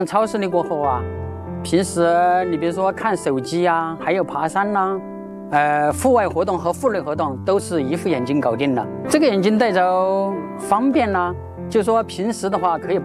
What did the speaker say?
超视力过后啊，平时你比如说看手机啊，还有爬山啦、户外活动和户内活动都是一副眼镜搞定了。这个眼镜戴着方便啦，就说平时的话可以